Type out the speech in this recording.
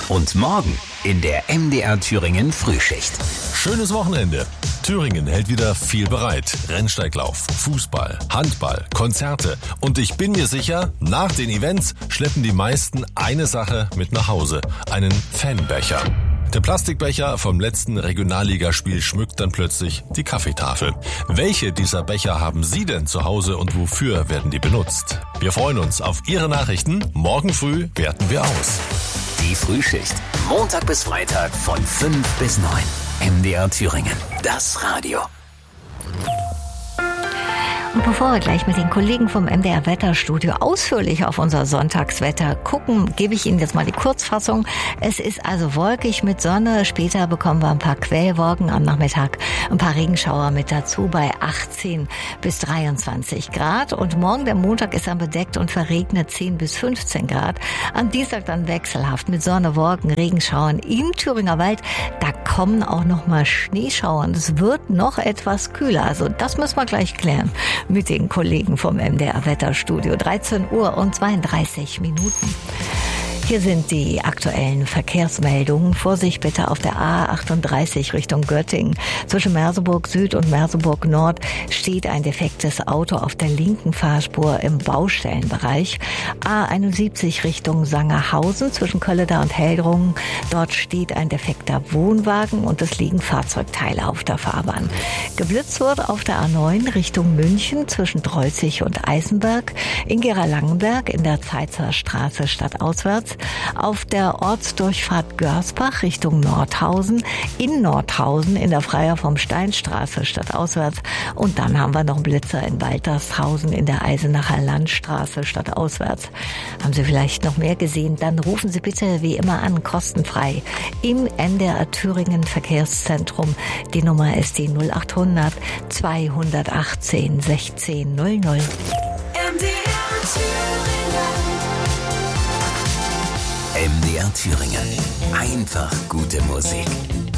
Und morgen in der MDR Thüringen Frühschicht. Schönes Wochenende. Thüringen hält wieder viel bereit. Rennsteiglauf, Fußball, Handball, Konzerte. Und ich bin mir sicher, nach den Events schleppen die meisten eine Sache mit nach Hause. Einen Fanbecher. Der Plastikbecher vom letzten Regionalligaspiel schmückt dann plötzlich die Kaffeetafel. Welche dieser Becher haben Sie denn zu Hause und wofür werden die benutzt? Wir freuen uns auf Ihre Nachrichten. Morgen früh werten wir aus. Die Frühschicht. Montag bis Freitag von 5 bis 9. MDR Thüringen. Das Radio. Und bevor wir gleich mit den Kollegen vom MDR Wetterstudio ausführlich auf unser Sonntagswetter gucken, gebe ich Ihnen jetzt mal die Kurzfassung. Es ist also wolkig mit Sonne. Später bekommen wir ein paar Quellwolken am Nachmittag, ein paar Regenschauer mit dazu bei 18 bis 23 Grad. Und morgen, der Montag, ist dann bedeckt und verregnet 10 bis 15 Grad. Am Dienstag dann wechselhaft mit Sonne, Wolken, Regenschauern im Thüringer Wald. Da kommen auch noch mal Schneeschauer und es wird noch etwas kühler. Also das müssen wir gleich klären mit den Kollegen vom MDR Wetterstudio. 13 Uhr und 32 Minuten. Hier sind die aktuellen Verkehrsmeldungen. Vorsicht bitte auf der A38 Richtung Göttingen. Zwischen Merseburg Süd und Merseburg Nord steht ein defektes Auto auf der linken Fahrspur im Baustellenbereich. A71 Richtung Sangerhausen zwischen Kölleda und Heldrungen. Dort steht ein defekter Wohnwagen und es liegen Fahrzeugteile auf der Fahrbahn. Geblitzt wird auf der A9 Richtung München zwischen Dreuzig und Eisenberg. In Gera-Langenberg in der Zeitzer Straße stadtauswärts. Auf der Ortsdurchfahrt Görsbach Richtung Nordhausen, in Nordhausen in der Freier vom Steinstraße stadtauswärts. Und dann haben wir noch Blitzer in Waltershausen in der Eisenacher Landstraße stadtauswärts. Haben Sie vielleicht noch mehr gesehen? Dann rufen Sie bitte wie immer an, kostenfrei im NDR Thüringen Verkehrszentrum. Die Nummer ist die 0800 218 16 00. MDR Thüringen. MDR Thüringen. Einfach gute Musik.